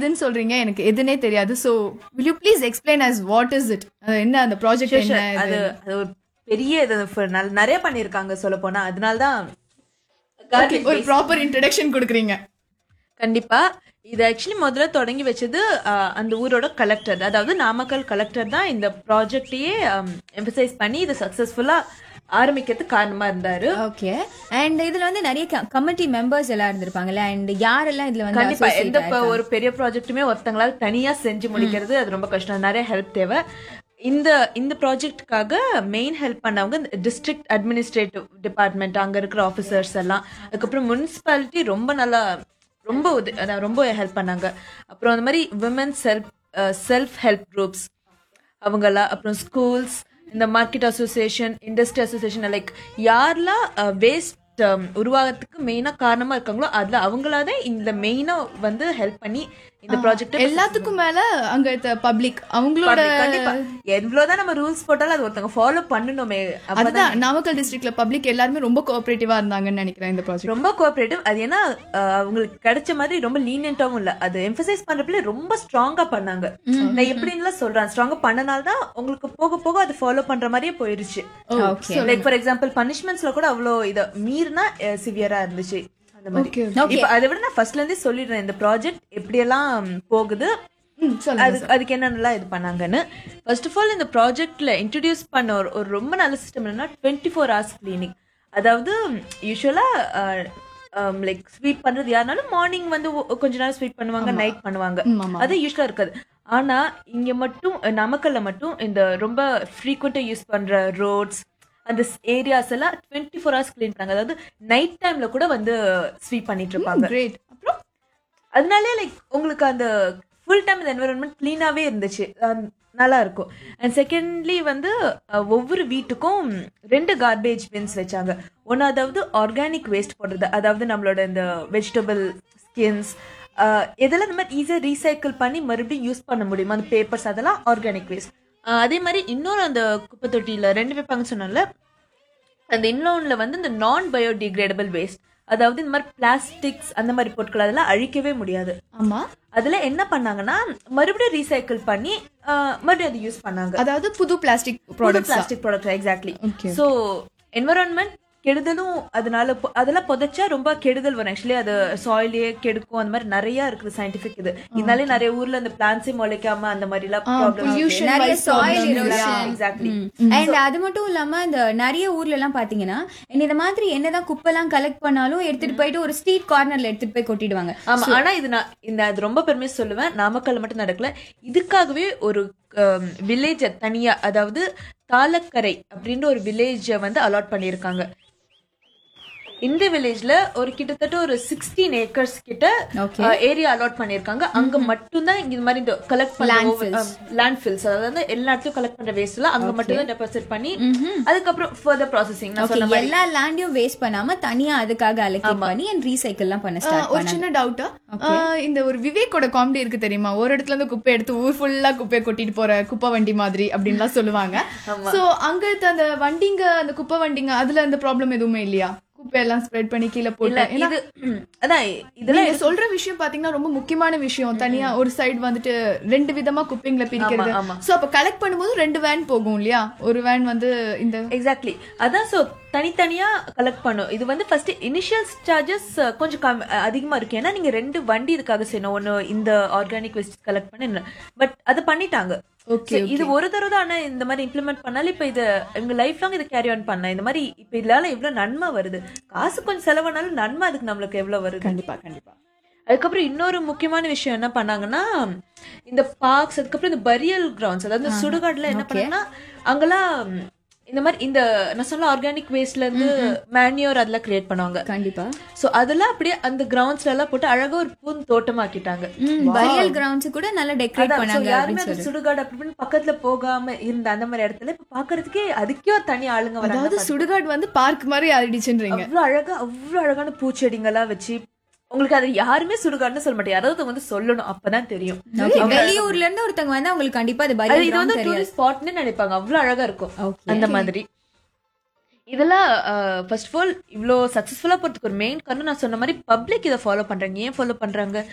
தெரியாதுன்னு சொல்றீங்க, எனக்கு எதுனே தெரியாது. So will you please explain us what is it? என்ன அந்த ப்ராஜெக்ட் என்ன? அது அது ஒரு பெரிய இது நிறைய பண்ணிருக்காங்க சொல்ல போனா. அதனாலதான் ஒரு ப்ராப்பர் இன்ட்ரோடக்ஷன் கொடுக்குறீங்க. கண்டிப்பா. இது ஆக்சுவலி முதல்ல தொடங்கி வச்சது அந்த ஊரோட கலெக்டர், அதாவது நாமக்கல் கலெக்டர் தான் இந்த ப்ராஜெக்டையே எம்பசைஸ் பண்ணி இதை சக்சஸ்ஃபுல்லா ஆரம்பிக்கிறதுக்கு காரணமா இருந்தாரு. ஓகே. அண்ட் இதுல வந்து நிறைய கமிட்டி மெம்பர்ஸ் எல்லாம் இருந்திருப்பாங்கல்ல, அண்ட் யாரெல்லாம் இதுல வந்து கண்டிப்பா எந்த ஒரு பெரிய ப்ராஜெக்ட்டுமே ஒருத்தங்களால தனியா செஞ்சு முடிக்கிறது அது ரொம்ப கஷ்டம், நிறைய ஹெல்ப் தேவை. இந்த இந்த ப்ராஜெக்டுக்காக மெயின் ஹெல்ப் பண்ணவங்க டிஸ்ட்ரிக்ட் அட்மினிஸ்ட்ரேட்டிவ் டிபார்ட்மெண்ட், அங்க இருக்கிற ஆஃபீஸர்ஸ் எல்லாம், அதுக்கப்புறம் முனிசிபாலிட்டி ரொம்ப ஹெல்ப் பண்ணாங்க. அப்புறம் அந்த மாதிரி விமென்ஸ் செல்ஃப் ஹெல்ப் குரூப்ஸ் அவங்கெல்லாம், அப்புறம் ஸ்கூல்ஸ், இந்த market association, industry association, like யாரெல்லாம் வேஸ்ட் உருவாகிறதுக்கு மெயினா காரணமா இருக்காங்களோ அதுல அவங்களாதான் இந்த மெயினா வந்து ஹெல்ப் பண்ணி இந்த ப்ராஜெக்ட். எல்லாத்துக்கும் மேல அங்க பப்ளிக் அவங்களோட எவ்வளவுதான் நம்ம ரூல்ஸ் போட்டாலும் அது ஒருத்தவங்க ஃபாலோ பண்ணணுமே. அதுதான் நாமக்கல் டிஸ்ட்ரிக்ட்ல பப்ளிக் எல்லாருமே ரொம்ப கோஆபரேட்டிவா இருந்தாங்கன்னு நினைக்கிறேன். இந்த ப்ராஜெக்ட் ரொம்ப கோஆபரேட்டிவ். அது ஏன்னா அவங்களுக்கு கிடைச்ச மாதிரி ரொம்ப லீனியன்ட்டாவும் இல்ல, அது எம்பசைஸ் பண்றப்பல ரொம்ப ஸ்ட்ராங்கா பண்ணாங்க. நான் எப்படின்னு சொல்றேன், ஸ்ட்ராங்கா பண்ணனால்தான் உங்களுக்கு போக போக அது ஃபாலோ பண்ற மாதிரியே போயிருச்சு. லைக் ஃபார் எக்ஸாம்பிள் பனிஷ்மெண்ட்ஸ்ல கூட அவ்வளோ இதை மீறினா சிவியரா இருந்துச்சு. அதை விட நான் ஃபர்ஸ்ட்ல இருந்தே சொல்லிடுறேன் இந்த ப்ராஜெக்ட் எப்படி எல்லாம் போகுது, அதுக்கு என்னென்னலாம் இது பண்ணாங்கன்னு. ஃபர்ஸ்ட் ஆஃப் ஆல் இந்த ப்ராஜெக்ட்ல இன்ட்ரடியூஸ் பண்ண ஒரு ரொம்ப நல்ல சிஸ்டம் என்னன்னா 24 hours கிளீனிங். அதாவது யூஸ்வலா லைக் ஸ்வீப் பண்றது யாருனாலும் மார்னிங் வந்து கொஞ்ச நேரம் ஸ்வீப் பண்ணுவாங்க, நைட் பண்ணுவாங்க, அது யூஸ்வலா இருக்காது. ஆனா இங்க மட்டும் நாமக்கல்ல மட்டும் இந்த ரொம்ப ஃப்ரீக்வெண்டா யூஸ் பண்ற ரோட்ஸ் அந்த ஏரியாஸ் எல்லாம் 24 hours கிளீன் பண்ணாங்க. அதாவது நைட் டைம்ல கூட வந்து ஸ்வீப் பண்ணிட்டு இருப்பாங்க. அப்புறம் அதனாலே லைக் உங்களுக்கு அந்த ஃபுல் டைம் இந்த என்விரான்மெண்ட் கிளீனாவே இருந்துச்சு, நல்லா இருக்கும். அண்ட் செகண்ட்லி வந்து ஒவ்வொரு வீட்டுக்கும் 2 கார்பேஜ் பின்ஸ் வச்சாங்க. ஒன்னு அதாவது ஆர்கானிக் வேஸ்ட் போடுறது, அதாவது நம்மளோட இந்த வெஜிடபிள் ஸ்கின்ஸ் இதெல்லாம் இந்த மாதிரி ஈஸியா ரீசைக்கிள் பண்ணி மறுபடியும் யூஸ் பண்ண முடியும், அந்த பேப்பர்ஸ் அதெல்லாம் ஆர்கானிக் வேஸ்ட். அதே மாதிரி இன்னொரு அந்த குப்பை தொட்டியில 2 வைப்பாங்க சொன்னால, அந்த இன்னொன்னுல வந்து இந்த நான் பயோடிகிரேடபிள் வேஸ்ட், அதாவது இந்த மாதிரி பிளாஸ்டிக்ஸ் அந்த மாதிரி பொருட்கள் அதெல்லாம் அழிக்கவே முடியாது. ஆமா, அதுல என்ன பண்ணாங்கன்னா மறுபடியும் ரீசைக்கிள் பண்ணி மறுபடியும் அதை யூஸ் பண்ணாங்க, அதாவது புது plastic product. Exactly. So environment கெடுதலும் அதனால அதெல்லாம் புதைச்சா ரொம்ப கெடுதல் வரும். ஆக்சுவலி அது சாயிலே கெடுக்கும், அந்த மாதிரி நிறைய இருக்குது சயின்டிபிக் இது. இதனாலே நிறைய ஊர்ல அந்த பிளான்ஸே முளைக்காம அந்த மாதிரி எல்லாம் அண்ட் அது மட்டும் இல்லாம இந்த நிறைய ஊர்ல எல்லாம் பாத்தீங்கன்னா இந்த மாதிரி என்னதான் குப்பை எல்லாம் கலெக்ட் பண்ணாலும் எடுத்துட்டு போயிட்டு ஒரு ஸ்ட்ரீட் கார்னர்ல எடுத்துட்டு போய் கொட்டிடுவாங்க. ஆமா, ஆனா இது நான் அது ரொம்ப பெருமையா சொல்லுவேன், நாமக்கல்ல மட்டும் நடக்கல. இதுக்காகவே ஒரு வில்லேஜ் தனியா, அதாவது தாளக்கரை அப்படின்ற ஒரு வில்லேஜ வந்து அலாட் பண்ணிருக்காங்க. இந்த வில்லேஜ்ல ஒரு கிட்டத்தட்ட ஒரு 16 acres கிட்ட ஏரியா அலாட் பண்ணிருக்காங்க. அங்க மட்டும் தான் இந்த மாதிரி இந்த கலெக்ட் பண்ண லேண்ட்ஃபில்ஸ், அதாவது எல்லா இடத்துலயும் கலெக்ட் பண்ற வேஸ்ட் எல்லாம் அங்க மட்டும் தான் டெபாசிட் பண்ணி அதுக்கப்புறம் ஃபர்தர் ப்ராசஸிங். நான் சொன்ன மாதிரி எல்லா லேண்டையும் வேஸ்ட் பண்ணாம தனியா அதுக்காக அலோகேட் பண்ணி அண்ட் ரீசைக்கிள் எல்லாம் பண்ண ஸ்டார்ட் பண்ணாங்க. ஒரு சின்ன டவுட்டா, இந்த ஒரு விவேக்கோட காமெடி இருக்கு தெரியுமா, ஒரு இடத்துல இருந்து குப்பை எடுத்து ஊர் ஃபுல்லா குப்பையை கொட்டிட்டு போற குப்பை வண்டி மாதிரி அப்படின்லாம் சொல்லுவாங்க. சோ அங்க அந்த வண்டிங்க, அந்த குப்பை வண்டிங்க, அதுல அந்த ப்ராப்ளம் எதுவுமே இல்லையா? குப்பையெல்லாம் ஸ்ப்ரெட் பண்ணி கீழே போட்டு இதெல்லாம் சொல்ற விஷயம் பாத்தீங்கன்னா ரொம்ப முக்கியமான விஷயம். தனியா ஒரு சைடு வந்துட்டு 2 விதமா குப்பைங்களை பிரிக்கிறது. சோ அப்ப கலெக்ட் பண்ணும்போது 2 வேன் போகும் இல்லையா, ஒரு வேன் வந்து இந்த எக்ஸாக்ட்லி அதான். சோ தனித்தனியா கலெக்ட் பண்ணும். இது வந்து ஃபர்ஸ்ட் இனிஷியல் சார்ஜஸ் கொஞ்சம் அதிகமா இருக்கு, ஏன்னா நீங்க 2 வண்டி இதுக்காக செய்யணும், ஒன்னு இந்த ஆர்கானிக் வேஸ்ட் கலெக்ட் பண்ண. பட் அது பண்ணிட்டாங்க. இது ஒரு தடவை தான் இந்த மாதிரி இம்ப்ளிமெண்ட் பண்ணாலும் இப்ப இது இவங்க லைஃப் லாங் இதை கேரி ஆன் பண்ண. இந்த மாதிரி இப்ப இதனால எவ்வளவு நன்மை வருது, காசு கொஞ்சம் செலவானாலும் நன்மை அதுக்கு நம்மளுக்கு எவ்வளவு வருது. கண்டிப்பா கண்டிப்பா. அதுக்கப்புறம் இன்னொரு முக்கியமான விஷயம் என்ன பண்ணாங்கன்னா, இந்த பார்க்ஸ், அதுக்கப்புறம் இந்த பரியல் கிரவுண்ட்ஸ், அதாவது சுடுகாடுல என்ன பண்ணாங்கன்னா அங்கெல்லாம் இந்த மாதிரி இந்த நான் சொல்ல ஆர்கானிக் வேஸ்ட்ல இருந்து மேன்யூர் அதெல்லாம் கிரியேட் பண்ணுவாங்க. கண்டிப்பா. சோ அதெல்லாம் அப்படியே அந்த கிரவுண்ட்ஸ்ல எல்லாம் போட்டு அழகா ஒரு பூன் தோட்டமாக்கிட்டாங்க. பரியல் கிரவுண்ட்ஸ் கூட நல்லா டெக்கரேட் பண்ணாங்க. யாருமே அந்த சுடுகாடு அப்படின்னு பக்கத்துல போகாம இருந்த அந்த மாதிரி இடத்துல இப்ப பாக்குறதுக்கே அதுக்கே தனி ஆளுங்க வராங்க. அதாவது சுடுகாடு வந்து பார்க் மாதிரி ஆயிடுச்சுன்றீங்க. அவ்வளவு அழகான பூச்செடிங்களா வச்சு, உங்களுக்கு அது யாருமே சுடுகாடுன்னு சொல்ல மாட்டேன், யாராவது வந்து சொல்லணும், அப்பதான் தெரியும். வெளியூர்ல இருந்து ஒருத்தவங்க வந்து அவங்களுக்கு கண்டிப்பா இது வந்து டூரிஸ்ட் ஸ்பாட்னு நினைப்பாங்க, அவ்வளவு அழகா இருக்கும் அந்த மாதிரி. இதெல்லாம் ஃபர்ஸ்ட் ஆஃப் ஆல் இவ்வளோ சக்சஸ்ஃபுல்லா போறதுக்கு ஒரு மெயின் காரணம் நான் சொன்ன மாதிரி பப்ளிக் இதை ஃபாலோ பண்றாங்க. ஏன் ஃபாலோ பண்றாங்க,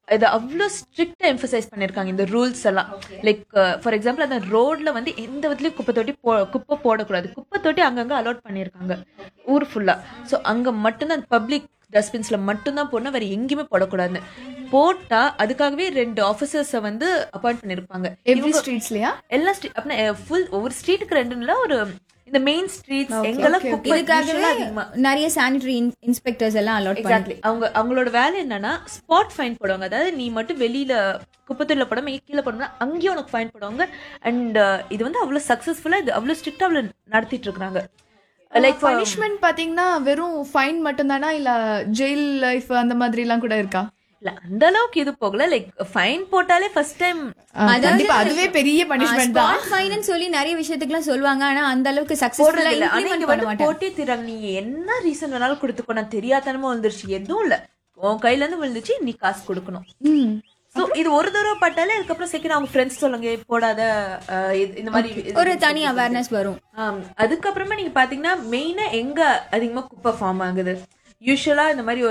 இது அவ்வளோ ஸ்ட்ரிக்டா எம்பசைஸ் பண்ணிருக்காங்க இந்த ரூல்ஸ் எல்லாம். லைக் ஃபார் எக்ஸாம்பிள் அந்த ரோட்ல வந்து எந்த விதத்துலயும் குப்பை போடக்கூடாது. குப்பை தொட்டி அங்கங்க அலோட் பண்ணிருக்காங்க ஊர் ஃபுல்லா. ஸோ அங்க மட்டும்தான் பப்ளிக் டஸ்ட்பின்ஸ்ல மட்டும்தான் போடணும், வேற எங்கேயுமே போடக்கூடாதுன்னு. போட்டா அதுக்காகவே 2 ஆபீசர்ஸை வந்து அப்பாயிண்ட் பண்ணிருப்பாங்க எவ்ரி ஸ்ட்ரீட்ஸ்லயா? எல்லா ஸ்ட்ரீட் அப்படின்னா ஃபுல் ஒவ்வொரு ஸ்ட்ரீட்டுக்கு 2 ஒரு இந்த மெயின் ஸ்ட்ரீட்ஸ் எங்கெல்லாம் குப்பை இதுக்காகவே நிறைய சானிட்டரி இன்ஸ்பெக்டர்ஸ் எல்லாம் அலாட் எக்ஸாக்ட்லி அவங்களோட வேலை என்னன்னா ஸ்பாட் ஃபைன் போடுவாங்க. அதாவது நீ மட்டும் வெளியில குப்பைத்தொட்டில போடாம கீழே போடணும்னா அங்கேயும் உனக்கு ஃபைன் போடுவாங்க. அண்ட் இது வந்து அவ்வளவு சக்சஸ்ஃபுல்லா இது அவ்வளவு ஸ்ட்ரிக்டா அவ்வளவு நடத்திட்டு இருக்காங்க. லைக் பனிஷ்மெண்ட் பாத்தீங்கன்னா வெறும் ஃபைன் மட்டும் தானா இல்ல ஜெயில் லைஃப் அந்த மாதிரி எல்லாம் கூட இருக்கா? இல்ல அந்த அளவுக்கு இது போகல. லைக் ஃபைன் போட்டாலே ஃபர்ஸ்ட் டைம் அதுவே பெரிய பனிஷ்மெண்ட் தான். ஃபைன் சொல்லி நிறைய விஷயத்துக்குலாம் சொல்லுவாங்க, ஆனா அந்த அளவுக்கு சக்சஸ்ஃபுல்லா இம்ப்ளிமென்ட் பண்ண மாட்டாங்க. போட்டே தராங்க. நீ என்ன ரீசன் வேணாலும் கொடுத்துக்கோ, நான் தெரியாதனமா வந்துருச்சு எதுவும் இல்ல, உன் கையில இருந்து விழுந்துச்சு, நீ காசு கொடுக்கணும். சோ இது ஒரு தடவை பட்டாலே அதுக்கப்புறம் செகண்ட் அவங்க ஃப்ரெண்ட்ஸ் சொல்லுங்க போடாத, இந்த மாதிரி ஒரு தனி அவேர்னஸ் வரும். அதுக்கப்புறமா நீங்க பாத்தீங்கன்னா மெயினா எங்க அதிகமா குப்பை ஃபார்ம் ஆகுது, யூஸ்வலா இந்த மாதிரி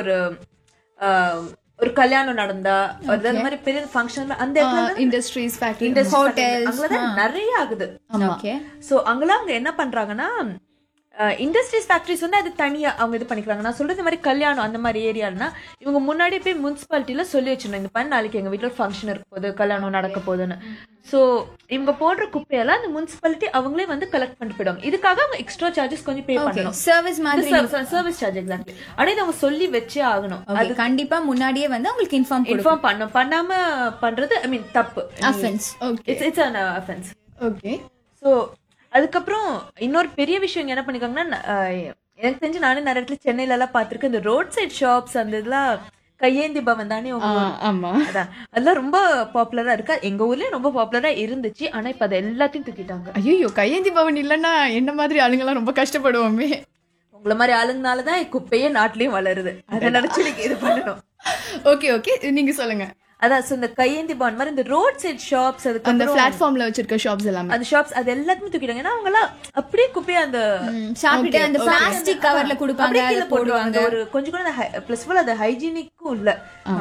ஒரு கல்யாணம் நடந்தா அந்த மாதிரி பெரிய ஃபங்க்ஷன் அந்த இண்டஸ்ட்ரீஸ் ஃபேக்டரி ஹோட்டல்ஸ் அங்கதான் நிறைய ஆகுது. ஓகே. சோ அங்கெல்லாம் அவங்க என்ன பண்றாங்கன்னா இண்டஸ்ட்ரீஸ் ஃபேக்டரிஸ் வந்து அது தனியா அவங்க இது பண்ணிக்கிறாங்க. நான் சொல்றது இந்த மாதிரி கல்யாணம் அந்த மாதிரி ஏரியானா இவங்க முன்னாடி போய் முனிசிபாலிட்டியில சொல்லி வச்சிருந்தோம், இந்த பண்ண நாளைக்கு எங்க வீட்டுல ஃபங்க்ஷன் இருக்க போகுது, கல்யாணம் நடக்க போகுதுன்னு. சோ இவங்க போடுற குப்பையெல்லாம் அந்த முனிசிபாலிட்டி அவங்களே வந்து கலெக்ட் பண்ணிட்டு போயிடுவாங்க. இதுக்காக அவங்க எக்ஸ்ட்ரா சார்ஜஸ் கொஞ்சம் பே பண்ணணும், சர்வீஸ் மாதிரி சர்வீஸ் சார்ஜ். எக்ஸாக்ட்லி. ஆனா இதை அவங்க சொல்லி வச்சே ஆகணும். அது கண்டிப்பா முன்னாடியே வந்து அவங்களுக்கு இன்ஃபார்ம் பண்ணாம பண்றது ஐ மீன் தப்பு, offence. It's an offense. Okay. So அதுக்கப்புறம் இன்னொரு பெரிய விஷயம் என்ன பண்ணிருக்காங்கன்னா, எனக்கு தெரிஞ்சு நானே நிறைய இடத்துல சென்னையில எல்லாம் பாத்திருக்கேன், இந்த ரோட் சைட் ஷாப்ஸ் அந்த இதெல்லாம் கையேந்தி பவன் தானே அதான் அதெல்லாம் ரொம்ப பாப்புலரா இருக்கா. எங்க ஊர்லயும் ரொம்ப பாப்புலரா இருந்துச்சு. ஆனா இப்ப அதை எல்லாத்தையும் தூக்கிட்டாங்க. ஐயோ, கையேந்தி பவன் இல்லன்னா என்ன மாதிரி ஆளுங்க எல்லாம் ரொம்ப கஷ்டப்படுவோமே. உங்களை மாதிரி ஆளுங்கனாலதான் குப்பையே நாட்டிலயும் வளருது. அதை நினைச்சு நீங்க இது பண்ணணும். ஓகே ஓகே, நீங்க சொல்லுங்க. அதான் இந்த கையேந்தி பவன் மாதிரி இந்த ரோட் சைட் ஷாப்ஸ், அதுக்கு அந்த பிளாட்ஃபார்ம்ல வச்சிருக்க ஷாப்ஸ் எல்லாமே, அந்த ஷாப்ஸ் அது எல்லாத்தையுமே தூக்கிட்டாங்க. ஏன்னா அவங்க எல்லாம் அப்படியே குப்பையை அந்த சாப்பிட்டு அந்த பிளாஸ்டிக் கவர்ல கொடுப்பாங்க, கீழே போடுவாங்க. ஒரு கொஞ்சம் கூட பிளஸ் ஃபுல் அது ஹைஜீனிக்கும் இல்ல.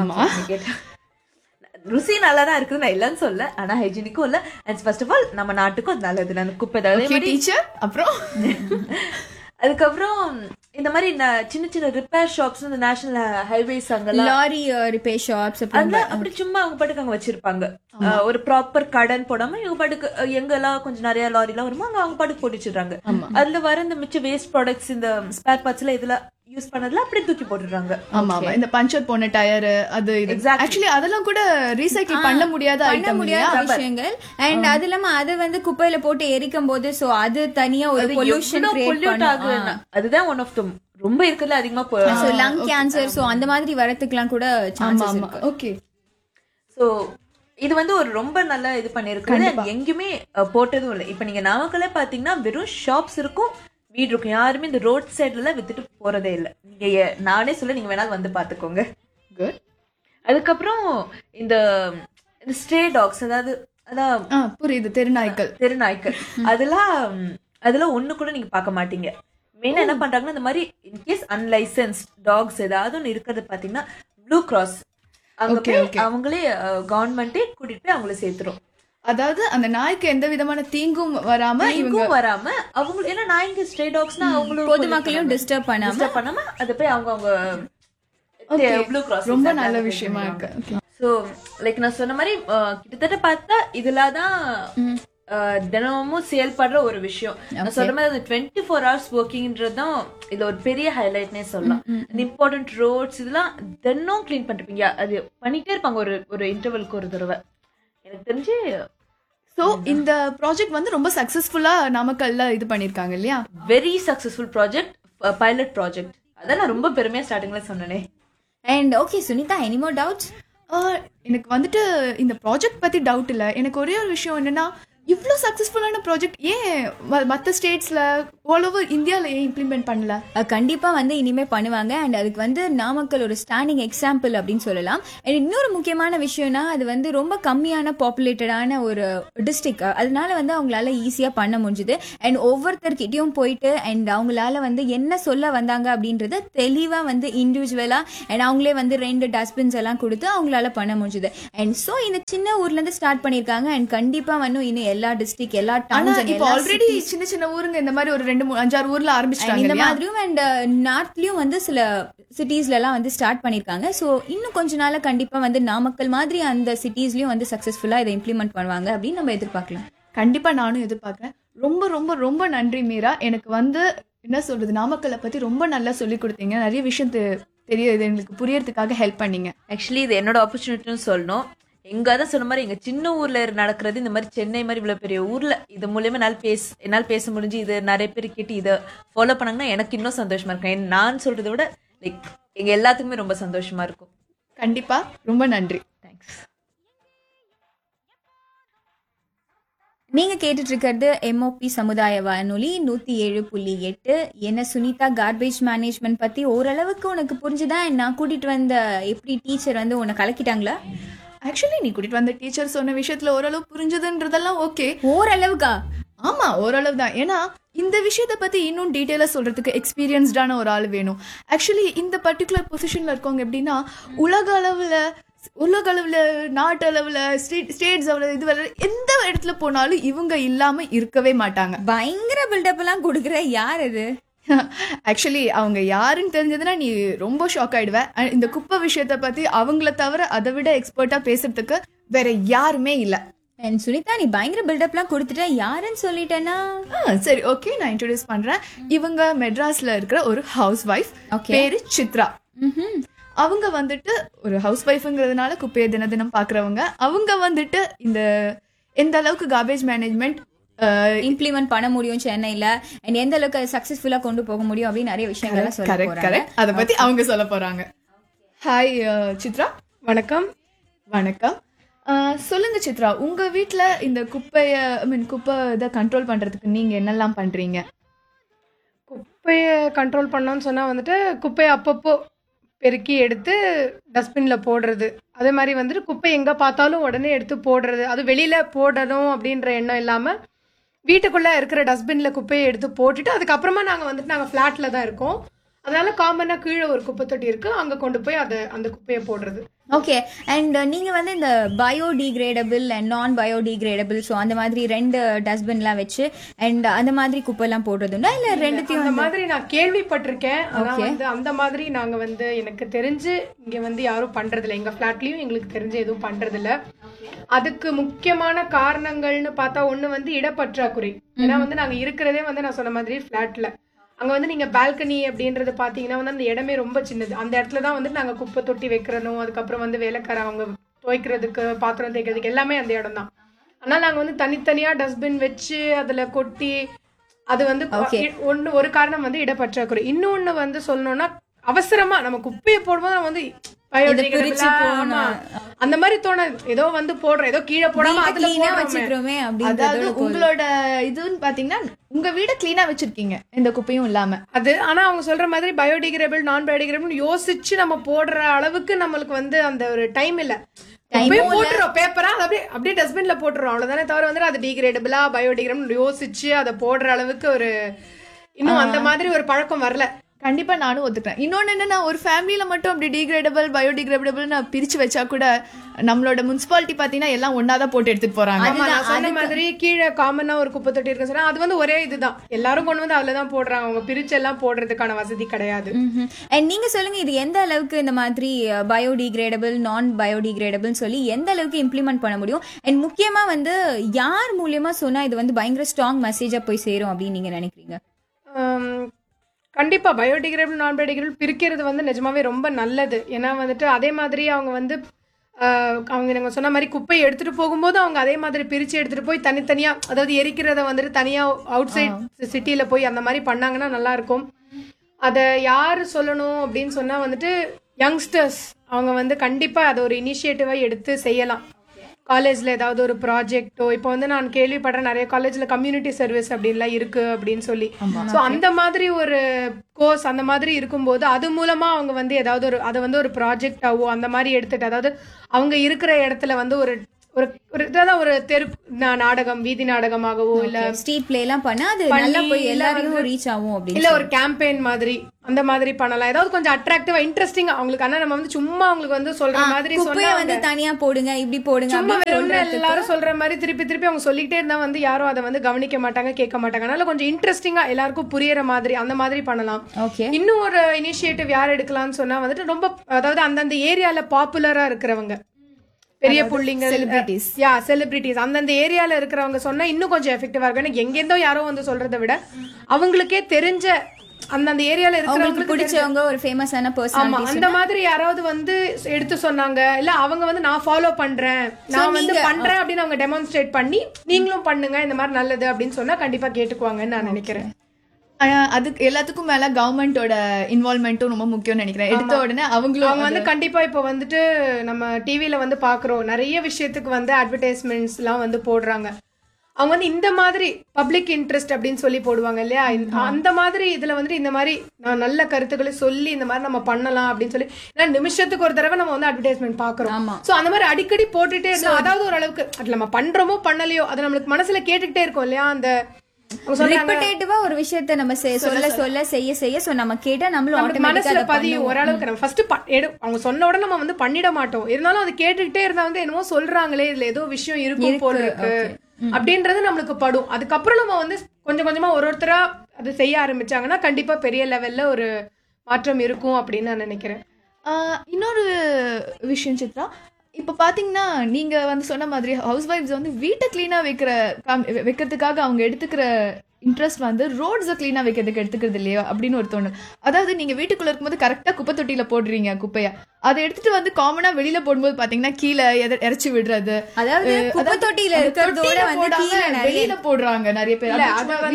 ருசி நல்லா தான் இருக்குது, நான் இல்லன்னு சொல்ல, ஆனா ஹைஜீனிக்கும் இல்ல. அண்ட் ஃபர்ஸ்ட் ஆஃப் ஆல் நம்ம நாட்டுக்கும் அது நல்லது அந்த குப்பை. டீச்சர் அப்புறம் அதுக்கப்புறம் இந்த மாதிரி சின்ன சின்ன ரிப்பேர் ஷாப்ஸ் இந்த நேஷனல் ஹைவேஸ் அங்கெல்லாம் லாரி ரிப்பேர் ஷாப்ஸ் அப்படி சும்மா அவங்க பாட்டுக்கு அங்க வச்சிருப்பாங்க. ஒரு ப்ராப்பர் கடன் போடாம இவங்க பாட்டுக்கு எங்கெல்லாம் கொஞ்சம் நிறைய லாரி எல்லாம் வருமோ அங்க அவங்க பாட்டுக்கு போட்டு வச்சிருக்காங்க. அதுல வர இந்த மிச்ச வேஸ்ட் ப்ராடக்ட்ஸ் இந்த ஸ்பேர் பார்ட்ஸ் எல்லாம் இதுல யூஸ் பண்ணதுல அப்படியே தூக்கி போட்டுறாங்க. ஆமா, இந்த பஞ்சர் போன டயர் அது ஆக்சுவலி அதெல்லாம் கூட ரீசைக்கிள் பண்ண முடியாத விஷயங்கள். அண்ட் அது இல்லாம அது வந்து குப்பையில போட்டு எரிக்கும் போது சோ அது தனியா ஒரு பொல்யூஷன் கிரியேட் ஆகுது. அதுதான் ஒன் ஆஃப் த ரொம்ப இருக்குல்ல அதிகமா லங் கேன்சர் சோ அந்த மாதிரி வரதுக்குலாம் கூட சான்சஸ் இருக்கு. ஓகே. சோ இது வந்து ஒரு ரொம்ப நல்லா இது பண்ணிருக்கு. எங்கேயுமே போட்டதும் இல்லை. இப்ப நீங்க நாமக்கல்ல பாத்தீங்கன்னா வெறும் ஷாப்ஸ் இருக்கும், வீடு இருக்கும். யாருமே இந்த ரோட் சைட்ல எல்லாம் வித்துட்டு போறதே இல்லை. நீங்க நானே சொல்ல, நீங்க வேணாலும் வந்து பாத்துக்கோங்க. குட். அதுக்கப்புறம் இந்த ஸ்ட்ரே டாக்ஸ், அதான் புரியுது, தெருநாய்க்கள் அதெல்லாம் ஒண்ணு கூட நீங்க பார்க்க மாட்டீங்க. மெயினா என்ன பண்றாங்கன்னா இந்த மாதிரி இன்கேஸ் அன்லைசன்ஸ்ட் டாக்ஸ் ஏதாவது ஒன்று இருக்கிறது பாத்தீங்கன்னா ப்ளூ கிராஸ் அவங்களே கவர்மெண்டே கூட்டிட்டு போய் அவங்கள சேர்த்துரும். அதாவது அந்த நாய்க்கு எந்த விதமான தீங்கும் வராம அவங்க, ஏன்னா நாய்க்கு ஸ்ட்ரே டாக்ஸ்னா அவங்களும் பொதுமக்களையும் டிஸ்டர்ப் பண்ணாம அதை போய் அவங்க ப்ளூ கிராஸ் ரொம்ப நல்ல விஷயமா இருக்கு. சோ லைக் நான் சொன்ன மாதிரி கிட்டத்தட்ட பார்த்தா இதுலதான் தினமும் செயல்படுற ஒரு விஷயம். நான் சொல்ற மாதிரி 24 hours ஒர்க்கிங்ன்றதுதான் இதுல ஒரு பெரிய ஹைலைட்னே சொல்லலாம். இம்பார்ட்டன்ட் ரோட்ஸ் இதெல்லாம் தினம் கிளீன் பண்ணிருப்பீங்க, அது பண்ணிட்டே இருப்பாங்க ஒரு இன்டர்வலுக்கு ஒரு தடவை எனக்கு தெரிஞ்சு. சோ இந்த ப்ராஜெக்ட் வந்து ரொம்ப சக்சஸ்ஃபுல்லா நாமக்கல்ல இது பண்ணிருக்காங்க இல்லையா? Very successful project, pilot project. அதான் நான் ரொம்ப பெருமையா ஸ்டார்டிங்ல சொன்னேனே. And okay Sunita, any more doubts? எனக்கு வந்துட்டு இந்த ப்ராஜெக்ட் பத்தி டவுட் இல்ல. எனக்கு ஒரே ஒரு விஷயம் என்னன்னா, இவ்ளோ சக்சஸ்ஃபுல்லான ப்ராஜெக்ட் ஏன் மத்த ஸ்டேட்ஸ்ல ஆல் ஓவர் இந்தியால ஏன் இம்ப்ளிமெண்ட் பண்ணல? கண்டிப்பா வந்து இனிமே பண்ணுவாங்க. அண்ட் அதுக்கு வந்து நாமக்கல் ஒரு ஸ்டாண்டிங் எக்ஸாம்பிள் அப்படின்னு சொல்லலாம். அண்ட் இன்னொரு முக்கியமான விஷயம்னா அது வந்து ரொம்ப கம்மியான பாப்புலேட்டடான ஒரு டிஸ்ட்ரிக்ட், அதனால வந்து அவங்களால ஈஸியா பண்ண முடிஞ்சுது. அண்ட் ஒவ்வொருத்தர்கிட்டயும் போயிட்டு அண்ட் அவங்களால வந்து என்ன சொல்ல வந்தாங்க அப்படின்றத தெளிவா வந்து இண்டிவிஜுவலா அண்ட் அவங்களே வந்து 2 டஸ்ட்பின்ஸ் எல்லாம் கொடுத்து அவங்களால பண்ண முடிஞ்சுது. அண்ட் சோ இந்த சின்ன ஊர்ல இருந்து ஸ்டார்ட் பண்ணிருக்காங்க. அண்ட் கண்டிப்பா வந்து இன்னும் எல்லா டிஸ்ட்ரிக்ட் எல்லா டவுன்ஸ் இப்போ ஆல்ரெடி சின்ன சின்ன ஊருங்க இந்த மாதிரி ஒரு 2-3-5-6 ஊர்ல ஆரம்பிச்சிட்டாங்க இந்த மாதிரியும். அண்ட் நார்த்லயும் வந்து சில சிட்டிஸ்ல எல்லாம் வந்து ஸ்டார்ட் பண்ணிருக்காங்க. சோ இன்னும் கொஞ்ச நாள்ல கண்டிப்பா வந்து நாமக்கல் மாதிரி அந்த சிட்டிஸ்லயும் வந்து சக்சஸ்ஃபுல்லா இதை இம்ப்ளிமெண்ட் பண்ணுவாங்க அப்படின்னு நம்ம எதிர்பார்க்கலாம். கண்டிப்பா நானும் எதிர்பார்க்கறேன். ரொம்ப ரொம்ப ரொம்ப நன்றி மீரா. எனக்கு வந்து என்ன சொல்றது, நாமக்கல்லை பத்தி ரொம்ப நல்லா சொல்லி கொடுத்தீங்க. நிறைய விஷயம் தெரியுது எங்களுக்கு புரியறதுக்காக ஹெல்ப் பண்ணீங்க. ஆக்சுவலி இது என்னோட ஆப்பர்ச்சுனிட்டின்னு சொல்லணும். எங்க தான் சொன்ன மாதிரி எங்க சின்ன ஊர்ல நடக்கிறது இந்த மாதிரி சென்னை மாதிரி இவ்வளவு பெரிய ஊர்ல இது மூலியமா என்னால் பேச முடிஞ்சு இது நிறைய பேர் கேட்டு இதை ஃபாலோ பண்ணாங்கன்னா எனக்கு இன்னும் சந்தோஷமா இருக்கும். நான் சொல்றதை விட லைக் எங்க எல்லாத்துக்குமே ரொம்ப சந்தோஷமா இருக்கும். கண்டிப்பா ரொம்ப நன்றி. தேங்க்ஸ். நீங்க கேட்டுட்டு இருக்கிறது MOP சமுதாய வானொலி 107.8. என்ன சுனிதா, கார்பேஜ் மேனேஜ்மெண்ட் பத்தி ஓரளவுக்கு உனக்கு புரிஞ்சுதா? நான் கூட்டிட்டு வந்த எப்படி டீச்சர் வந்து உன்னை கலக்கிட்டாங்களா? ஆக்சுவலி நீ கூட்டிட்டு வந்த டீச்சர் சொன்ன விஷயத்துல ஓரளவு புரிஞ்சதுன்றதெல்லாம் ஓகே. ஓரளவுக்கா? ஆமா, ஓரளவு தான். ஏன்னா இந்த விஷயத்த பத்தி இன்னும் டீட்டெயிலா சொல்றதுக்கு எக்ஸ்பீரியன்ஸ்டான ஒரு ஆள் வேணும். ஆக்சுவலி இந்த பர்டிகுலர் பொசிஷன்ல இருக்கவங்க எப்படின்னா உலக அளவுல நாட்டு அளவுல ஸ்டேட்ஸ் அளவுல இது எந்த இடத்துல போனாலும் இவங்க இல்லாம இருக்கவே மாட்டாங்க. பயங்கர பில்டப் எல்லாம் கொடுக்குற யார் அது? ஆக்சுவலி அவங்க யாருன்னு தெரிஞ்சதுன்னா நீ ரொம்ப ஷாக் ஆயிடுவ. இந்த குப்பை விஷயத்த பத்தி அவங்கள தவிர அதை விட எக்ஸ்பர்ட்டா பேசுறதுக்கு வேற யாருமே இல்ல. சுனிதா, நீ பயங்கர பில்டப்லாம் கொடுத்துட்ட, யாருன்னு சொல்லிட்டேன்னா சரி ஓகே, நான் இன்ட்ரோடியூஸ் பண்றேன். இவங்க மெட்ராஸ்ல இருக்கிற ஒரு ஹவுஸ் ஒய்ஃப். பேரு சித்ரா. அவங்க வந்துட்டு ஒரு ஹவுஸ் ஒய்ஃப்ங்கிறதுனால குப்பையை தினம் பாக்குறவங்க. அவங்க வந்துட்டு இந்த எந்த அளவுக்கு கார்பேஜ் மேனேஜ்மெண்ட் இம்ப்ளிமெண்ட் பண்ண முடியும் சென்னையில அண்ட் எந்த அளவுக்கு சக்சஸ்ஃபுல்லா கொண்டு போக முடியும் அப்படின்னு நிறைய விஷயங்கள் சொல்ல போறாங்க. அத பத்தி அவங்க சொல்ல போறாங்க. ஹாய் சித்ரா. வணக்கம். வணக்கம். சொல்லுங்க சித்ரா, உங்க வீட்ல இந்த குப்பை இதை கண்ட்ரோல் பண்றதுக்கு நீங்க என்னெல்லாம் பண்றீங்க? குப்பையை கண்ட்ரோல் பண்ணோன்னு சொன்னா வந்துட்டு குப்பையை அப்பப்போ பெருக்கி எடுத்து டஸ்ட்பின்ல போடுறது. அதே மாதிரி வந்துட்டு குப்பை எங்க பார்த்தாலும் உடனே எடுத்து போடுறது. அது வெளியில போடணும் அப்படின்ற எண்ணம் இல்லாம வீட்டுக்குள்ள இருக்கிற டஸ்ட்பின்ல குப்பையை எடுத்து போட்டுட்டு அதுக்கப்புறமா நாங்க ஃபிளாட்ல தான் இருக்கோம். அதனால காமனா கீழே ஒரு குப்பை தொட்டி இருக்கு, அங்க கொண்டு போய் அந்த குப்பையை போடுறது. ஓகே. அண்ட் நீங்க வந்து இந்த பயோடிகிரேடபிள் அண்ட் நான் பயோடிகிரேடபிள் ஸோ அந்த மாதிரி 2 டஸ்ட்பின்லாம் வச்சு அண்ட் அந்த மாதிரி குப்பை எல்லாம் போடுறதுண்டா இல்ல ரெண்டுத்தையும்? அந்த மாதிரி நான் கேள்விப்பட்டிருக்கேன். ஆனா வந்து அந்த மாதிரி நாங்க வந்து எனக்கு தெரிஞ்சு இங்க வந்து யாரும் பண்றது இல்லை. எங்க பிளாட்லயும் எங்களுக்கு தெரிஞ்சு எதுவும் பண்றது இல்ல. அதுக்கு முக்கியமான காரணங்கள்னு பார்த்தா ஒண்ணு வந்து இடப்பற்றாக்குறை. ஏன்னா வந்து நாங்க இருக்கிறதே வந்து நான் சொன்ன மாதிரி பிளாட்ல. அங்க வந்து நீங்க பால்கனி அப்படின்றது பாத்தீங்கன்னா வந்து அந்த இடமே ரொம்ப சின்னது. அந்த இடத்துலதான் வந்து நாங்க குப்பை தொட்டி வைக்கிறோம். அதுக்கப்புறம் வந்து வேலைக்கார அவங்க துவைக்கிறதுக்கு பாத்திரம் தேய்க்கிறதுக்கு எல்லாமே அந்த இடம் தான். அதனால நாங்க வந்து தனித்தனியா டஸ்ட்பின் வச்சு அதுல கொட்டி அது வந்து ஒரு காரணம் வந்து இடப்பற்றாக்குறை. இன்னொன்னு வந்து சொல்லணும்னா அவசரமா நம்ம குப்பையை போடும்போது வந்து அந்த மாதிரி தோணாது. ஏதோ வந்து போடுறோம், ஏதோ கீழே போடாம வச்சுக்கிறோமே. அதாவது உங்களோட இதுன்னு பாத்தீங்கன்னா உங்க வீட கிளீனா வச்சிருக்கீங்க எந்த குப்பையும் இல்லாம. அது ஆனா அவங்க சொல்ற மாதிரி பயோடிகிரேபிள் நான் பயோடிகிரேபிள் யோசிச்சு நம்ம போடுற அளவுக்கு நம்மளுக்கு வந்து அந்த ஒரு டைம் இல்ல. போட்டுறோம் பேப்பரா அப்படியே டஸ்ட்பின்ல போட்டுறோம், அவ்வளவுதானே தவிர வந்து அது டிகிரேடபிளா பயோடிகிரேபிள் யோசிச்சு அதை போடுற அளவுக்கு ஒரு இன்னும் அந்த மாதிரி ஒரு பழக்கம் வரல. கண்டிப்பா நானும் ஒத்துக்கிறேன். இன்னொன்னு என்னன்னா ஒரு ஃபேமிலியில மட்டும் அப்படி டிகிரேடபிள் பயோடிகிரேடபிள் பிரிச்சு வச்சா கூட நம்மளோட முனிசிபாலிட்டி பாத்தீங்கன்னா எல்லாம் ஒன்னாதான் போட்டு எடுத்துட்டு போறாங்க. சொன்ன மாதிரி கீழே காமனா ஒரு குப்பை தொட்டி இருக்கு சொன்னா அது வந்து ஒரே இதுதான், எல்லாரும் கொண்டு வந்து அதுலதான் போடுறாங்க. அவங்க பிரிச்சு எல்லாம் போடுறதுக்கான வசதி கிடையாது. நீங்க சொல்லுங்க, இது எந்த அளவுக்கு இந்த மாதிரி பயோடிகிரேடபிள் நான் பயோடிகிரேடபிள் சொல்லி எந்த அளவுக்கு இம்ப்ளிமெண்ட் பண்ண முடியும்? அண்ட் முக்கியமா வந்து யார் மூலியமா சொன்னா இது வந்து பயங்கர ஸ்ட்ராங் மெசேஜா போய் சேரும் அப்படின்னு நீங்க நினைக்கிறீங்க? கண்டிப்பா பயோடிகிரேபிள் நான் பயோடிகிரேபிள் பிரிக்கிறது வந்து நிஜமாவே ரொம்ப நல்லது. ஏன்னா வந்துட்டு அதே மாதிரி அவங்க வந்து அவங்க நீங்க சொன்ன மாதிரி குப்பையை எடுத்துட்டு போகும்போது அவங்க அதே மாதிரி பிரிச்சு எடுத்துட்டு போய் தனித்தனியா, அதாவது எரிக்கிறத வந்துட்டு தனியா அவுட் சைட் சிட்டியில போய் அந்த மாதிரி பண்ணாங்கன்னா நல்லா இருக்கும். அதை யாரு சொல்லணும் அப்படின்னு சொன்னா வந்துட்டு யங்ஸ்டர்ஸ் அவங்க வந்து கண்டிப்பா அதை ஒரு இனிஷியேட்டிவா எடுத்து செய்யலாம். காலேஜ்ல ஏதாவது ஒரு ப்ராஜெக்டோ, இப்போ வந்து நான் கேள்விப்படுறேன் நிறைய காலேஜ்ல கம்யூனிட்டி சர்வீஸ் அப்படின்லாம் இருக்கு அப்படின்னு சொல்லி. ஸோ அந்த மாதிரி ஒரு கோர்ஸ் அந்த மாதிரி இருக்கும்போது அது மூலமா அவங்க வந்து ஏதாவது ஒரு அதை வந்து ஒரு ப்ராஜெக்டாவோ அந்த மாதிரி எடுத்துட்டு, அதாவது அவங்க இருக்கிற இடத்துல வந்து ஒரு ஒரு இதான் ஒரு தெரு நாடகம், வீதி நாடகமாகவோ இல்ல ஸ்ட்ரீட் பிளே எல்லாம் பண்ணா அது நல்லா போய் எல்லாரையும் ரீச் ஆகும் அப்படின்னு இல்ல ஒரு கேம்பெயின் மாதிரி அந்த மாதிரி பண்ணலாம். ஏதாவது கொஞ்சம் அட்ராக்டிவா இன்ட்ரெஸ்டிங்கா அவங்களுக்கு. ஆனா நம்ம வந்து சும்மா அவங்களுக்கு வந்து சொல்ற மாதிரி குப்பையை வந்து தனியா போடுங்க, இப்படி போடுங்க, சும்மா வெறும் எல்லாரும் சொல்ற மாதிரி திருப்பி திருப்பி அவங்க சொல்லிக்கிட்டே இருந்தா வந்து யாரும் அதை வந்து கவனிக்க மாட்டாங்க, கேட்க மாட்டாங்க. அதனால கொஞ்சம் இன்ட்ரெஸ்டிங்கா எல்லாருக்கும் புரியற மாதிரி அந்த மாதிரி பண்ணலாம். ஓகே. இன்னும் ஒரு இனிஷியேட்டிவ் யார் எடுக்கலாம்னு சொன்னா வந்துட்டு ரொம்ப அதாவது அந்தந்த ஏரியால பாப்புலரா இருக்கிறவங்க, பெரிய புள்ளிங்க, செலிபிரிட்டிஸ் அந்தந்த ஏரியால இருக்கிறவங்க சொன்னா இன்னும் கொஞ்சம் எஃபெக்டிவா இருக்கும். எங்கேருந்தோ யாரோ வந்து சொல்றதை விட அவங்களுக்கே தெரிஞ்ச அந்தந்த ஏரியால இருக்கிறவங்களுக்கு பிடிச்சவங்க ஒரு ஃபேமஸான பர்சன் அந்த மாதிரி யாராவது வந்து எடுத்து சொன்னாங்க, இல்ல அவங்க வந்து நான் ஃபாலோ பண்றேன், நான் வந்து பண்றேன் அப்படின்னு அவங்க டெமான்ஸ்ட்ரேட் பண்ணி நீங்களும் பண்ணுங்க இந்த மாதிரி நல்லது அப்படின்னு சொன்னா கண்டிப்பா கேட்டுக்குவாங்கன்னு நான் நினைக்கிறேன். அதுக்கு எல்லாத்துக்கும் மேல கவர்மெண்டோட இன்வால்வ்மெண்ட்டும் ரொம்ப முக்கியம்னு நினைக்கிறேன். எடுத்த உடனே அவங்க வந்து கண்டிப்பா இப்ப வந்துட்டு நம்ம டிவில வந்து பாக்குறோம் நிறைய விஷயத்துக்கு வந்து அட்வர்டைஸ்மெண்ட்ஸ் எல்லாம் வந்து போடுறாங்க. அவங்க வந்து இந்த மாதிரி பப்ளிக் இன்ட்ரெஸ்ட் அப்படின்னு சொல்லி போடுவாங்க இல்லையா, அந்த மாதிரி இதுல வந்து இந்த மாதிரி நல்ல கருத்துக்களை சொல்லி இந்த மாதிரி நம்ம பண்ணலாம் அப்படின்னு சொல்லி, ஏன்னா நிமிஷத்துக்கு ஒரு தடவை நம்ம வந்து அட்வர்டைஸ்மெண்ட் பாக்குறோம். சோ அந்த மாதிரி அடிக்கடி போட்டுட்டே இருக்கோம். அதாவது ஒரு அளவுக்கு அது நம்ம பண்றோமோ பண்ணலையோ அது நம்மளுக்கு மனசுல கேட்டுக்கிட்டே இருக்கும் இல்லையா. அந்த ரிப்பீட்டேட்டிவா ஒரு விஷயத்தை நம்ம சொல்ல சொல்ல செய்ய செய்ய சோ நம்ம கேட்டா நம்மளும் மனசுல பதியும். ஓரளவுக்கு நம்ம ஃபர்ஸ்ட் அவங்க சொன்ன உடனே நம்ம வந்து பண்ணிட மாட்டோம். இருந்தாலும் அது கேட்டுக்கிட்டே இருந்தா வந்து என்னமோ சொல்றாங்களே இதுல ஏதோ விஷயம் இருக்கும் போல இருக்கு அப்படின்றது நம்மளுக்கு படும். அதுக்கப்புறம் நம்ம வந்து கொஞ்சம் கொஞ்சமா ஒருத்தரா அது செய்ய ஆரம்பிச்சாங்கன்னா கண்டிப்பா பெரிய லெவல்ல ஒரு மாற்றம் இருக்கும் அப்படின்னு நான் நினைக்கிறேன். இன்னொரு விஷயம் சித்ரா, இப்ப பாத்தீங்கன்னா நீங்க வந்து சொன்ன மாதிரி ஹவுஸ் ஒய்ஃப்ஸ் வந்து வீட்டை கிளீனா வைக்கிறதுக்காக அவங்க எடுத்துக்கிற இன்ட்ரெஸ்ட் வந்து ரோட்ஸை கிளீனா வைக்கிறதுக்கு எடுத்துக்கிறது இல்லையா அப்படின்னு ஒரு தோணும். அதாவது நீங்க வீட்டுக்குள்ள இருக்கும்போது கரெக்டா குப்பை தொட்டியில போடுறீங்க குப்பையா, அதை எடுத்துட்டு வந்து காமனா வெளியில போடும்போது பாத்தீங்கன்னா கீழே இறைச்சி விடுறது, அதாவது குப்பை தொட்டியில இருக்கிறதோட வந்து கீழே வெளியில போடுறாங்க நிறைய பேர்.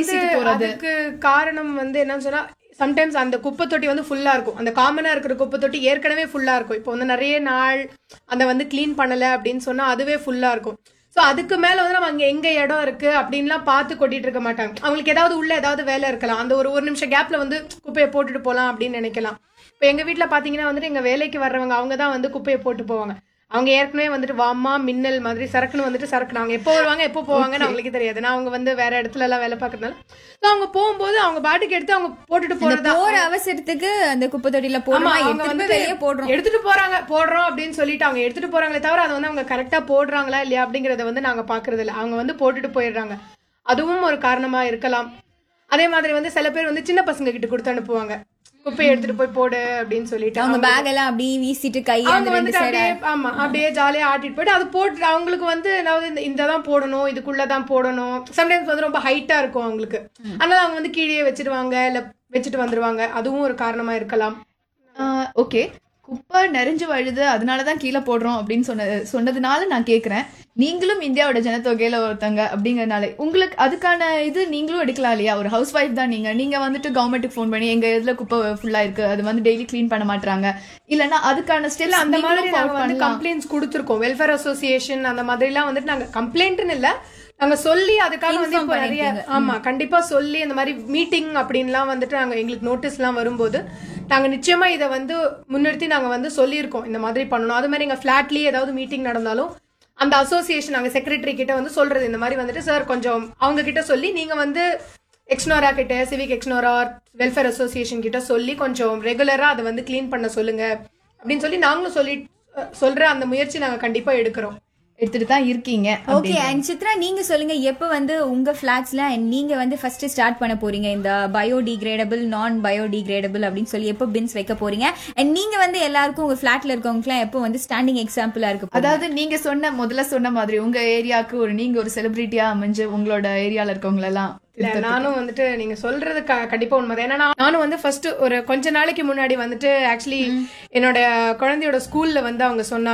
அதுக்கு காரணம் வந்து என்னன்னு சொன்னா சம்டைம்ஸ் அந்த குப்பை தொட்டி வந்து ஃபுல்லா இருக்கும். அந்த காமனா இருக்கிற குப்பை தொட்டி ஏற்கனவே ஃபுல்லா இருக்கும். இப்போ வந்து நிறைய நாள் அதை வந்து கிளீன் பண்ணல அப்படின்னு சொன்னா அதுவே ஃபுல்லா இருக்கும். சோ அதுக்கு மேல வந்து நம்ம அங்க எங்க இடம் இருக்கு அப்படின்லாம் பார்த்து கொட்டிட்டு இருக்க மாட்டாங்க. அவங்களுக்கு ஏதாவது உள்ள ஏதாவது வேலை இருக்கலாம், அந்த ஒரு நிமிஷம் கேப்ல வந்து குப்பையை போட்டுட்டு போலாம் அப்படின்னு நினைக்கலாம். இப்ப எங்க வீட்டுல பாத்தீங்கன்னா வந்துட்டு எங்க வேலைக்கு வர்றவங்க அவங்கதான் வந்து குப்பையை போட்டு போவாங்க. அவங்க ஏற்கனவே வந்துட்டு வாமா மின்னல் மாதிரி சரக்குன்னு வந்துட்டு சரக்குனாங்க, எப்போ வருவாங்க எப்போ போவாங்கன்னு அவங்களுக்கு தெரியாது. நான் அவங்க வந்து வேற இடத்துல எல்லாம் வேலை பாக்குறதுனால அவங்க போகும்போது அவங்க பாட்டுக்கு எடுத்து அவங்க போட்டுட்டு போறதா ஒரு அவசரத்துக்கு அந்த குப்பை தொட்டியில போடுறோம் எடுத்துட்டு போடுறோம் அப்படின்னு சொல்லிட்டு அவங்க எடுத்துட்டு போறாங்களே தவிர அதை வந்து அவங்க கரெக்டா போடுறாங்களா இல்லையா அப்படிங்கறத வந்து நாங்க பாக்குறது இல்ல. அவங்க வந்து போட்டுட்டு போயிடுறாங்க, அதுவும் ஒரு காரணமா இருக்கலாம். அதே மாதிரி வந்து சில பேர் வந்து சின்ன பசங்க கிட்ட கொடுத்து அனுப்புவாங்க, குப்பையை எடுத்துட்டு போய் போடு அப்படின்னு சொல்லிட்டு அவங்க பேக் எல்லாம் அப்படியே வீசிட்டு கையை அப்படியே ஜாலியா ஆட்டிட்டு போயிட்டு அது போட்டு அவங்களுக்கு வந்து அதாவது இந்ததான் போடணும் இதுக்குள்ளதான் போடணும். சம்டைம்ஸ் வந்து ரொம்ப ஹைட்டா இருக்கும் அவங்களுக்கு, அதனால அவங்க வந்து கீழே வச்சிருவாங்க இல்ல வச்சுட்டு வந்துருவாங்க, அதுவும் ஒரு காரணமா இருக்கலாம். ஓகே, குப்பை நிறைஞ்சு வழுது அதனாலதான் கீழே போடுறோம் அப்படின்னு சொன்னதுனால நான் கேக்குறேன், நீங்களும் இந்தியாவோட ஜனத்தொகையில ஒருத்தங்க அப்படிங்கறதுனால உங்களுக்கு அதுக்கான இது நீங்களும் எடுக்கலாம் இல்லையா? ஒரு ஹவுஸ் ஒய்ஃப் தான் நீங்க வந்துட்டு கவர்மெண்ட்டுக்கு ஃபோன் பண்ணி எங்க இதுல குப்பை ஃபுல்லா இருக்கு, அது வந்து டெய்லி கிளீன் பண்ண மாட்டாங்க, இல்லன்னா அதுக்கான ஸ்டெல் அந்த மாதிரி வந்து கம்ப்ளைண்ட்ஸ் கொடுத்துருக்கோம். வெல்ஃபேர் அசோசியேஷன் அந்த மாதிரி எல்லாம் வந்துட்டு நாங்க கம்ப்ளைண்ட்னு இல்ல, நாங்க சொல்லி அதுக்காக வந்து இப்போ நிறைய கண்டிப்பா சொல்லி இந்த மாதிரி மீட்டிங் அப்படின்லாம் வந்துட்டு நாங்க எங்களுக்கு நோட்டீஸ் எல்லாம் வரும்போது நாங்க நிச்சயமா இதை வந்து முன்னிறுத்தி நாங்க வந்து சொல்லியிருக்கோம் இந்த மாதிரி பண்ணணும். அது மாதிரி எங்க பிளாட்லயே ஏதாவது மீட்டிங் நடந்தாலும் அந்த அசோசியேஷன் நாங்க செக்ரட்டரி கிட்ட வந்து சொல்றது இந்த மாதிரி வந்துட்டு சார் கொஞ்சம் அவங்க கிட்ட சொல்லி நீங்க வந்து எக்ஸ்னோரா கிட்ட சிவிக் எக்ஸ்னோரா வெல்ஃபேர் அசோசியேஷன் கிட்ட சொல்லி கொஞ்சம் ரெகுலரா அதை வந்து கிளீன் பண்ண சொல்லுங்க அப்படின்னு சொல்லி நாங்களும் சொல்ற அந்த முயற்சி நாங்க கண்டிப்பா எடுத்துட்டு தான் இருக்கீங்க. ஓகே, அண்ட் சித்ரா நீங்க சொல்லுங்க, எப்ப வந்து உங்க ஃபிளாட்ஸ்ல நீங்க வந்து ஃபர்ஸ்ட் ஸ்டார்ட் பண்ண போறீங்க இந்த பயோடிகிரேடபிள் நான் பயோடிகிரேடபிள் அப்படின்னு சொல்லி எப்ப பின்ஸ் வைக்க போறீங்க? அண்ட் நீங்க வந்து எல்லாருக்கும் உங்க ஃபிளாட்ல இருக்கவங்க எப்போ வந்து ஸ்டாண்டிங் எக்ஸாம்பிளா இருக்கு? அதாவது நீங்க முதல்ல சொன்ன மாதிரி உங்க ஏரியாவுக்கு நீங்க ஒரு செலிபிரிட்டியா அமைஞ்சு உங்களோட ஏரியால இருக்கவங்க எல்லாம் நானும் வந்துட்டு நீங்க சொல்றது கண்டிப்பா உண்மைதான். ஏன்னா நானும் வந்து ஃபர்ஸ்ட் ஒரு கொஞ்ச நாளைக்கு முன்னாடி வந்துட்டு ஆக்சுவலி என்னோட குழந்தையோட ஸ்கூல்ல வந்து அவங்க சொன்னாங்க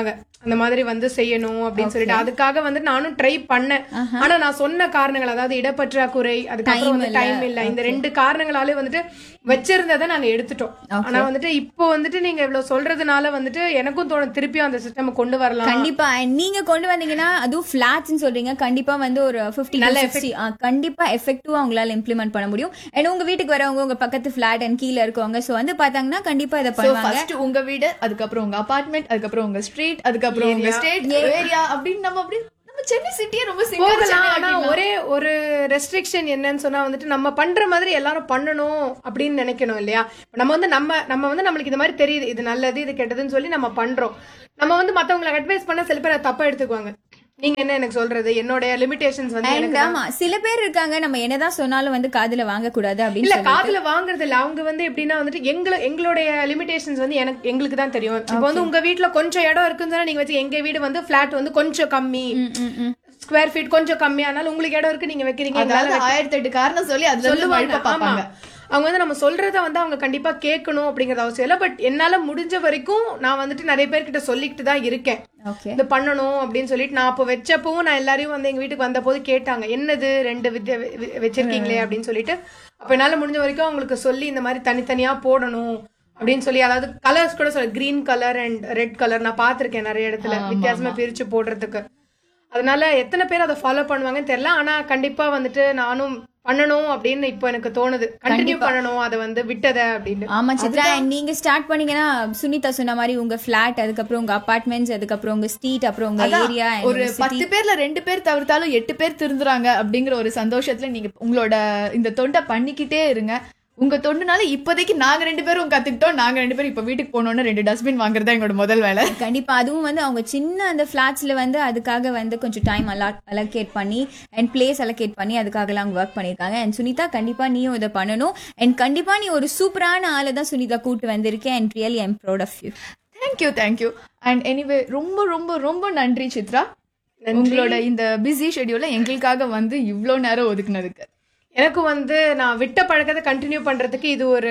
அந்த மாதிரி வந்து செய்யணும் அப்படின்னு சொல்லிட்டு அதுக்காக வந்து நானும் ட்ரை பண்ணேன். ஆனா நான் சொன்ன காரணங்கள், அதாவது இடப்பற்றாக்குறை, அதுக்கப்புறம் வந்து டைம் இல்ல, இந்த 2 காரணங்களாலே வந்துட்டு வச்சிருந்ததை நாங்க எடுத்துட்டோம். ஆனா வந்துட்டு இப்போ வந்துட்டு நீங்க இவ்வளவு சொல்றதுனால வந்துட்டு எனக்கும் தோணும் திருப்பியும் அந்த சிஸ்டம் கொண்டு வரலாம். கண்டிப்பா நீங்க கொண்டு வந்தீங்கன்னா அதுவும் ஃபிளாட்ஸ் சொல்றீங்க, கண்டிப்பா வந்து ஒரு 50 to 60 கண்டிப்பா எஃபெக்டிவா உங்களால இம்ப்ளிமெண்ட் பண்ண முடியும். ஏன்னா உங்க வீட்டுக்கு வரவங்க உங்க பக்கத்து ஃபிளாட் அண்ட் கீழ இருக்கவங்க சோ வந்து பாத்தாங்கன்னா கண்டிப்பா இதை பண்ணுவாங்க. ஃபர்ஸ்ட் உங்க வீடு, அதுக்கப்புறம் உங்க அபார்ட்மெண்ட், அதுக்கப்புறம் உங்க ஸ்ட்ரீட், அதுக்கப்புறம் உங்க ஸ்டேட் ஏரியா அப்படின்னு நம்ம சென்னை சிட்டியே ரொம்ப போகலாம். ஆனா ஒரே ஒரு ரெஸ்ட்ரிக்ஷன் என்னன்னு சொன்னா வந்துட்டு நம்ம பண்ற மாதிரி எல்லாரும் பண்ணணும் அப்படின்னு நினைக்கணும் இல்லையா? நம்ம வந்து நம்மளுக்கு இந்த மாதிரி தெரியுது, இது நல்லது இது கெட்டதுன்னு சொல்லி நம்ம பண்றோம். நம்ம வந்து மத்தவங்களுக்கு அட்வைஸ் பண்ண சில பேர் தப்பா எடுத்துக்குவாங்க. நீங்க என்ன எனக்கு சொல்றது, என்னோட லிமிடேஷன்ஸ் வந்து ஆமா சில பேர் இருக்காங்க நம்ம என்னதான் சொன்னாலும் வந்து காதுல வாங்க கூடாது அப்படின்னு இல்ல, காதுல வாங்குறது இல்ல. அவங்க வந்து எப்படின்னா வந்துட்டு எங்களுடைய லிமிடேஷன்ஸ் வந்து எங்களுக்கு தான் தெரியும். இப்போ வந்து உங்க வீட்டுல கொஞ்சம் இடம் இருக்குன்னு சொன்னா நீங்க வச்சு, எங்க வீடு வந்து பிளாட் வந்து கொஞ்சம் கம்மி, ஸ்கொயர் ஃபீட் கொஞ்சம் கம்மியானாலும் உங்களுக்கு இடம் இருக்கு நீங்க வைக்கிறீங்க, 1008 காரணம் சொல்லி அதுல சொல்லுவாங்க. அவங்க வந்து நம்ம சொல்றத வந்து அவங்க கண்டிப்பா கேட்கணும் அப்படிங்கறது அவசியம் இல்ல. பட் என்னால முடிஞ்ச வரைக்கும் நான் வந்துட்டு நிறைய பேர்கிட்ட சொல்லிட்டு தான் இருக்கேன், இது பண்ணணும் அப்படின்னு சொல்லிட்டு. நான் அப்போ வச்சப்பவும் நான் எல்லாரையும் வந்து எங்க வீட்டுக்கு வந்த போது கேட்டாங்க, என்னது 2 வச்சிருக்கீங்களே அப்படின்னு சொல்லிட்டு. அப்ப என்னால முடிஞ்ச வரைக்கும் அவங்களுக்கு சொல்லி இந்த மாதிரி தனித்தனியா போடணும் அப்படின்னு சொல்லி, அதாவது கலர்ஸ் கூட சொல்ல, green colour and red colour நான் பாத்திருக்கேன் நிறைய இடத்துல வித்தியாசமா பிரிச்சு போடுறதுக்கு. அதனால எத்தனை பேர் அதை ஃபாலோ பண்ணுவாங்கன்னு தெரியல. ஆனா கண்டிப்பா வந்துட்டு நானும் பண்ணணும் அப்படின்னு இப்போ எனக்கு தோணுது, கண்டினியூ பண்ணணும் அதை வந்து விட்டத அப்படின்னு. ஆமா சித்ரா, நீங்க ஸ்டார்ட் பண்ணீங்கன்னா சுனிதா சொன்ன மாதிரி உங்க பிளாட், அதுக்கப்புறம் உங்க அபார்ட்மெண்ட்ஸ், அதுக்கப்புறம் உங்க ஸ்ட்ரீட், அப்புறம் உங்க ஏரியா, ஒரு 10 பேர்ல 2 பேர் தவிர்த்தாலும் 8 பேர் திருந்துறாங்க அப்படிங்கிற ஒரு சந்தோஷத்துல நீங்க உங்களோட இந்த தொண்டை பண்ணிக்கிட்டே இருங்க. உங்க தொண்டுனால இப்போதைக்கு நாங்க 2 பேரும் கத்துக்கிட்டோம். நாங்க 2 பேரும் இப்ப வீட்டுக்கு போனோம்னா 2 டஸ்ட்பின் வாங்குறதா எங்களோட முதல் வேலை. கண்டிப்பா அதுவும் வந்து அவங்க சின்ன அந்த பிளாட்ஸ்ல வந்து அதுக்காக வந்து கொஞ்சம் டைம் அலோகேட் பண்ணி அண்ட் பிளேஸ் அலோகேட் பண்ணி அதுக்காக அவங்க ஒர்க் பண்ணிருக்காங்க. அண்ட் சுனிதா கண்டிப்பா நீயும் இதை பண்ணணும். அண்ட் கண்டிப்பா நீ ஒரு சூப்பரான ஆளை தான் சுனிதா கூட்டு வந்திருக்கேன். And really I am proud of you. Thank you. And anyway ரொம்ப ரொம்ப ரொம்ப நன்றி சித்ரா, உங்களோட இந்த பிஸி ஷெட்யூல எங்களுக்காக வந்து இவ்வளோ நேரம் ஒதுக்குனதுக்கு. எனக்கு வந்து நான் விட்ட பழக்கத்தை கண்டினியூ பண்றதுக்கு இது ஒரு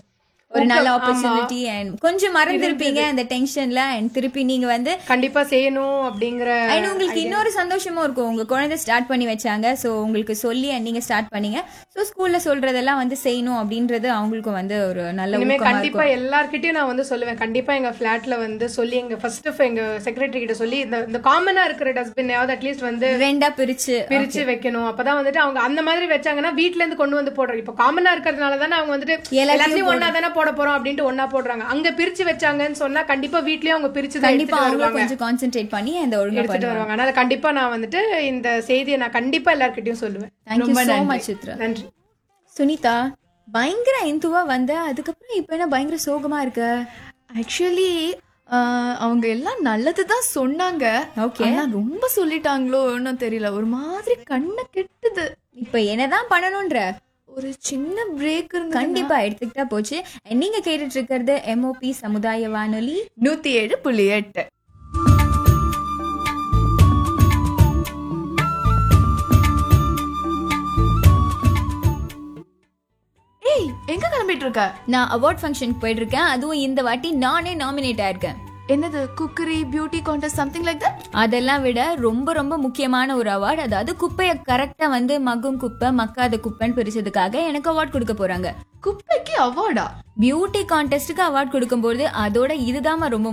நல்ல ஆப்பர்ச்சுனிட்டி. அண்ட் கொஞ்சம் மறந்துருப்பீங்க அந்த டென்ஷன்ல, அண்ட் திருப்பி நீங்க வந்து கண்டிப்பா செய்யணும் அப்படிங்கிற. அண்ட் உங்களுக்கு இன்னொரு சந்தோஷமும் இருக்கும், உங்க குழந்தை ஸ்டார்ட் பண்ணி வச்சாங்க, சோ உங்களுக்கு சொல்லி நீங்க ஸ்டார்ட் பண்ணீங்க, சோ ஸ்கூல்ல சொல்றதெல்லாம் வந்து செய்யணும் அப்படின்றது அவங்களுக்கும் வந்து ஒரு நல்ல. கண்டிப்பா எல்லார்கிட்டயும் நான் வந்து சொல்லுவேன், கண்டிப்பா எங்க பிளாட்ல வந்து சொல்லி எங்க ஃபர்ஸ்ட் எங்க செக்ரட்டரி கிட்ட சொல்லி இந்த காமனா இருக்கிற டஸ்ட்பின் அட்லீஸ்ட் வந்து 2 பிரிச்சு வைக்கணும். அப்பதான் வந்துட்டு அவங்க அந்த மாதிரி வச்சாங்கன்னா வீட்ல இருந்து கொண்டு வந்து போடுறாங்க. இப்ப காமனா இருக்கிறதுனால தானே அவங்க வந்துட்டு எல்லாத்தையும் ஒன்னா தானே போட போறோம் அப்படின்ட்டு ஒன்னா போடுறாங்க. அங்க பிரிச்சு வச்சாங்கன்னு சொன்னா கண்டிப்பா வீட்லயும் அவங்க பிரிச்சு கண்டிப்பா கொஞ்சம் கான்சென்ட்ரேட் பண்ணி அந்த ஒழுங்கா எடுத்துட்டு வருவாங்க. அதனால கண்டிப்பா நான் வந்துட்டு இந்த செய்தியை நான் கண்டிப்பா எல்லார்கிட்டயும் சொல்லுவேன். Thank you so much Chitra. நன்றி. சுனிதா பயங்கர இந்துவா வந்த, அதுக்கப்புறம் இப்ப என்ன பயங்கர சோகமா இருக்க? ஆக்சுவலி அவங்க எல்லாம் நல்லதுதான் சொன்னாங்க, ரொம்ப சொல்லிட்டாங்களோ இன்னும் தெரியல, ஒரு மாதிரி கண்ணை கெட்டுது. இப்ப என்னதான் பண்ணணும்ன்ற ஒரு சின்ன பிரேக் கண்டிப்பா எடுத்துக்கிட்டா போச்சு. நீங்க கேட்டுட்டு இருக்கிறது MOP சமுதாய வானொலி 107.8. எங்க கிளம்பிட்டு இருக்க? நான் அவார்ட் ஃபங்க்ஷனுக்கு போயிட்டு இருக்கேன். அதுவும் இந்த வாட்டி நானே நாமினேட் ஆயிருக்கேன். என்னது, cookery beauty contest something like that? அதெல்லாம் விட ரொம்ப ரொம்ப முக்கியமான ஒரு அவார்ட். அதாவது குப்பையை கரெக்டா வந்து மக்கும் குப்பை மக்காத குப்பைன்னு பிரிச்சதுக்காக எனக்கு அவார்ட் கொடுக்க போறாங்க. குப்பைக்கு அவார்டா? பியூட்டி கான்டெஸ்டுக்கு அவார்ட் கொடுக்கும்போது அதோட இதுதான் ரொம்ப